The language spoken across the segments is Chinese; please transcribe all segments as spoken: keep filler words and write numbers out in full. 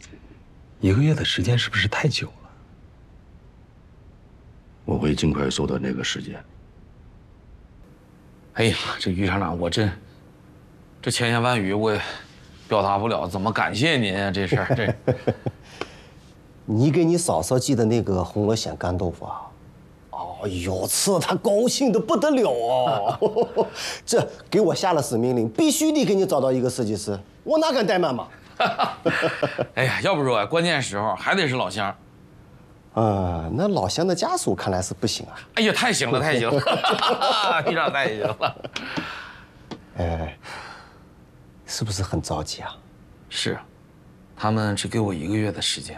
一个月的时间是不是太久了？ 我会尽快缩短这个时间。 哎呀，这于厂长，我这这千言万语我也表达不了，怎么感谢您啊？这事儿这。 你给你嫂嫂寄的那个红螺鲜干豆腐啊，哦哟，吃了她高兴的不得了哦！这给我下了死命令，必须得给你找到一个设计师，我哪敢怠慢嘛？ 哎呀，要不说关键时候还得是老乡。 啊、嗯，那老乡的家属看来是不行啊。 哎呀，太行了，太行了，局长太行了。 哎，是不是很着急啊？ 是，他们只给我一个月的时间。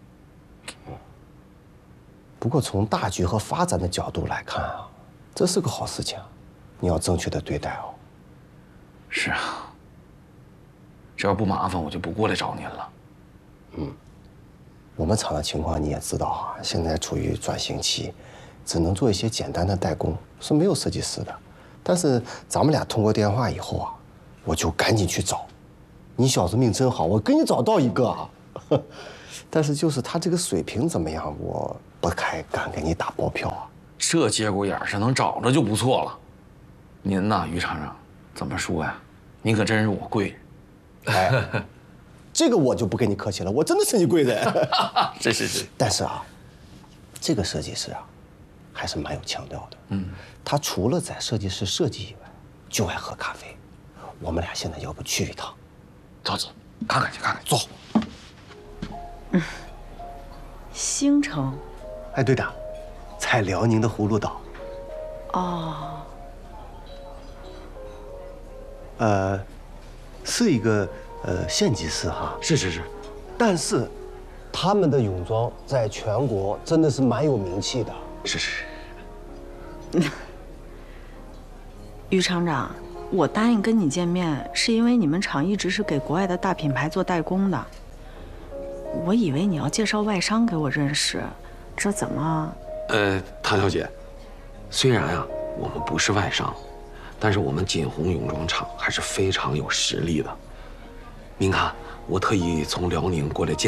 不过从大局和发展的角度来看啊，这是个好事情，你要正确的对待哦。 是啊，这要不麻烦，我就不过来找您了。 嗯。我们厂的情况你也知道啊，现在处于转型期，只能做一些简单的代工，是没有设计师的。但是咱们俩通过电话以后啊，我就赶紧去找。你小子命真好，我给你找到一个啊。但是就是他这个水平怎么样，我不太敢给你打包票啊。 这节骨眼上能找着就不错了。您呐，于厂长，怎么说呀？您可真是我贵人。 哎。这个我就不跟你客气了，我真的是你贵人。 是是是。 但是啊，这个设计师啊，还是蛮有腔调的。嗯，他除了在设计室设计以外，就爱喝咖啡。我们俩现在要不去一趟？ 走走，看看去，看看。 走。 嗯，星城。 哎，对的，在辽宁的葫芦岛。 哦。 呃，是一个。呃，县级市哈， 是是是， 但是他们的泳装在全国真的是蛮有名气的。 是是是。于厂长，我答应跟你见面，是因为你们厂一直是给国外的大品牌做代工的。我以为你要介绍外商给我认识，这怎么？ 呃，唐小姐，虽然啊我们不是外商，但是我们锦宏泳装厂还是非常有实力的。您看，我特意从辽宁过来见。